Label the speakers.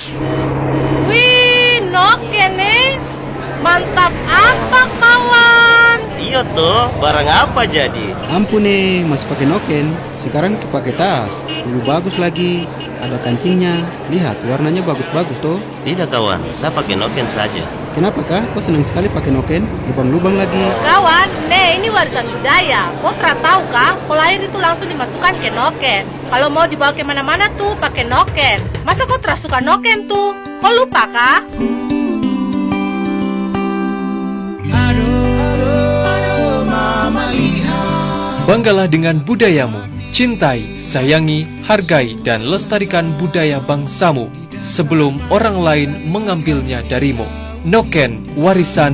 Speaker 1: Wih, noken nih. Mantap apa kawan?
Speaker 2: Iya tuh, barang apa jadi?
Speaker 3: Ampun nih, masih pakai noken. Sekarang pakai tas. Lebih bagus lagi. Ada kancingnya. Lihat, warnanya bagus-bagus tuh.
Speaker 2: Tidak kawan, saya pakai noken saja.
Speaker 3: Kenapa kah? Kok senang sekali pakai noken? Lubang-lubang lagi.
Speaker 1: Kawan, ini warisan budaya. Kau tahu kah? Kalau air itu langsung dimasukkan ke noken. Kalau mau dibawa ke mana-mana tuh pakai noken. Masa kau suka noken tuh? Kau lupa kah?
Speaker 4: Banggalah dengan budayamu. Cintai, sayangi, hargai, dan lestarikan budaya bangsamu sebelum orang lain mengambilnya darimu. Noken, warisan